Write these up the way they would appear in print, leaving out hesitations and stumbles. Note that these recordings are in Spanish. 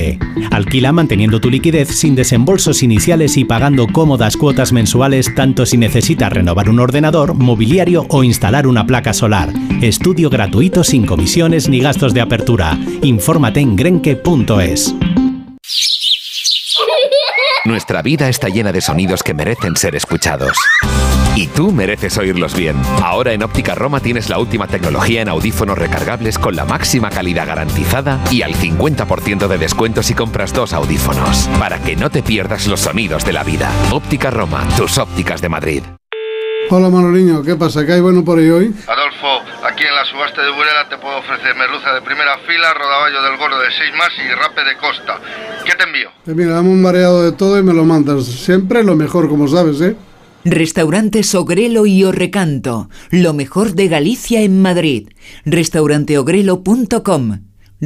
Grenke. Alquila manteniendo tu liquidez sin desembolsos iniciales y pagando cómodas cuotas mensuales tanto si necesitas renovar un ordenador, mobiliario o instalar una placa solar. Estudio gratuito sin comisiones ni gastos de apertura. Infórmate en grenke.es. Nuestra vida está llena de sonidos que merecen ser escuchados. Y tú mereces oírlos bien. Ahora en Óptica Roma tienes la última tecnología en audífonos recargables con la máxima calidad garantizada y al 50% de descuento si compras 2 audífonos. Para que no te pierdas los sonidos de la vida. Óptica Roma, tus ópticas de Madrid. Hola Manoliño, ¿qué pasa? ¿Qué hay bueno por ahí hoy? Adolfo, aquí en la subasta de Burela te puedo ofrecer merluza de primera fila, rodaballo del gordo de 6 más y rape de costa. ¿Qué te envío? Mira, dame un mareado de todo y me lo mandas. Siempre lo mejor, como sabes, ¿eh? Restaurantes Ogrelo y Orrecanto, lo mejor de Galicia en Madrid. Restauranteogrelo.com,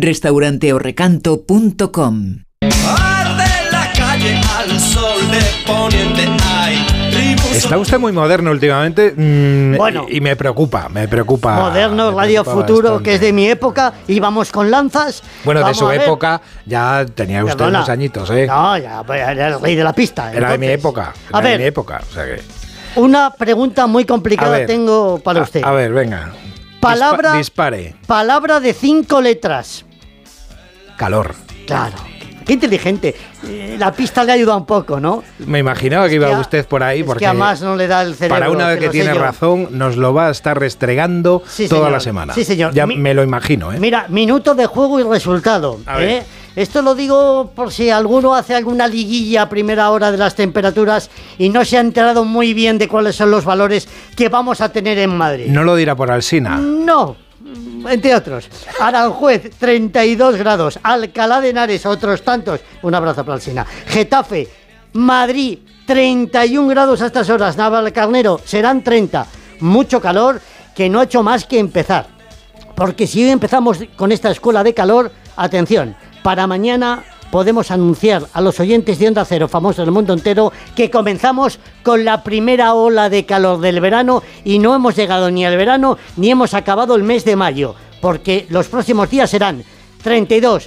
restauranteorrecanto.com. Arde la calle al sol de poniente hay. Está usted muy moderno últimamente bueno, y me preocupa. Moderno, Radio Futuro, bastante. Que es de mi época, íbamos con lanzas. Bueno, de su época ya tenía usted unos añitos, ¿eh? No, ya era el rey de la pista. Era de mi época, o sea que... Una pregunta muy complicada tengo para usted. A ver, venga. Dispare. Palabra de 5 letras. Calor. Claro. Qué inteligente. La pista le ha ayudado un poco, ¿no? Me imaginaba que iba usted por ahí. Porque que además no le da el cerebro. Para una vez que tiene razón, nos lo va a estar restregando toda la semana. Sí, señor. Ya me lo imagino, ¿eh? Mira, minuto de juego y resultado. Esto lo digo por si alguno hace alguna liguilla a primera hora de las temperaturas y no se ha enterado muy bien de cuáles son los valores que vamos a tener en Madrid. ¿No lo dirá por Alsina? No. Entre otros, Aranjuez, 32 grados, Alcalá de Henares, otros tantos, un abrazo para Alsina, Getafe, Madrid, 31 grados a estas horas, Navalcarnero, serán 30, mucho calor que no ha hecho más que empezar, porque si hoy empezamos con esta escuela de calor, atención, para mañana podemos anunciar a los oyentes de Onda Cero, famosos del mundo entero, que comenzamos con la primera ola de calor del verano y no hemos llegado ni al verano ni hemos acabado el mes de mayo, porque los próximos días serán 32,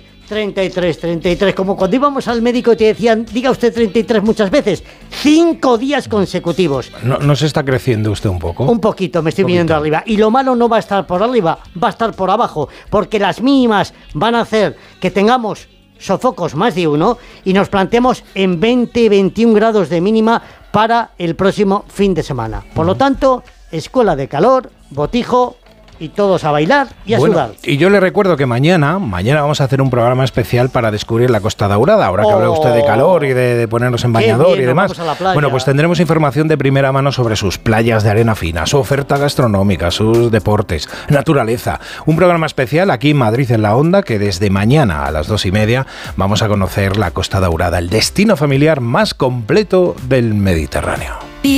33, como cuando íbamos al médico y te decían, diga usted 33 muchas veces, 5 días consecutivos. ¿No se está creciendo usted un poco? Un poquito, me estoy viniendo arriba. Y lo malo no va a estar por arriba, va a estar por abajo, porque las mínimas van a hacer que tengamos sofocos más de uno y nos planteemos en 20-21 grados de mínima para el próximo fin de semana. Por lo tanto, escuela de calor, botijo y todos a bailar y a sudar. Y yo le recuerdo que mañana vamos a hacer un programa especial para descubrir la Costa Daurada, ahora que habla usted de calor y de ponernos en bañador y demás. Bueno, pues tendremos información de primera mano sobre sus playas de arena fina, su oferta gastronómica, sus deportes, naturaleza. Un programa especial aquí en Madrid en la Onda, que desde mañana a las 2:30 vamos a conocer la Costa Daurada, el destino familiar más completo del Mediterráneo.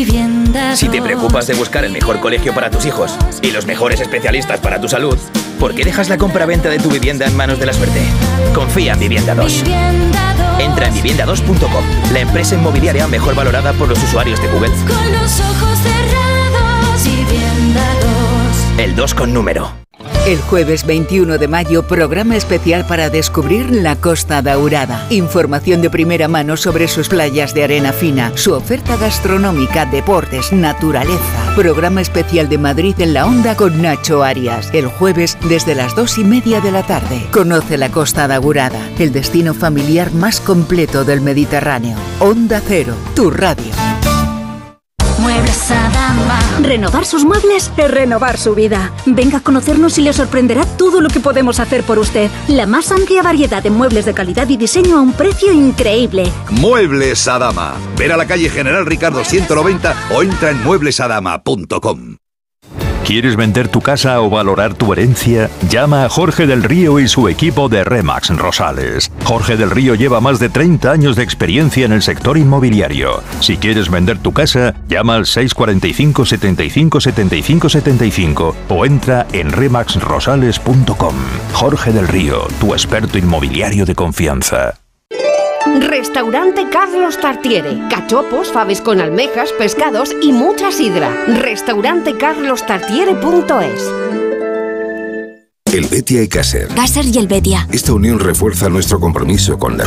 Si te preocupas de buscar el mejor colegio para tus hijos y los mejores especialistas para tu salud, ¿por qué dejas la compra-venta de tu vivienda en manos de la suerte? Confía en Vivienda 2. Entra en vivienda2.com, la empresa inmobiliaria mejor valorada por los usuarios de Google. Con los ojos cerrados, Vivienda 2. El 2 con número. El jueves 21 de mayo, programa especial para descubrir la Costa Daurada. Información de primera mano sobre sus playas de arena fina, su oferta gastronómica, deportes, naturaleza. Programa especial de Madrid en la Onda con Nacho Arias. El jueves desde las 2:30 de la tarde. Conoce la Costa Daurada, el destino familiar más completo del Mediterráneo. Onda Cero, tu radio. Muebles Adama. Renovar sus muebles es renovar su vida. Venga a conocernos y le sorprenderá todo lo que podemos hacer por usted. La más amplia variedad de muebles de calidad y diseño a un precio increíble. Muebles Adama. Ver a la calle General Ricardo 190 o entra en mueblesadama.com. ¿Quieres vender tu casa o valorar tu herencia? Llama a Jorge del Río y su equipo de Remax Rosales. Jorge del Río lleva más de 30 años de experiencia en el sector inmobiliario. Si quieres vender tu casa, llama al 645 75 75 75 o entra en remaxrosales.com. Jorge del Río, tu experto inmobiliario de confianza. Restaurante Carlos Tartiere. Cachopos, faves con almejas, pescados y mucha sidra. Restaurantecarlostartiere.es. Helvetia y Caser. Caser y Helvetia. Esta unión refuerza nuestro compromiso con la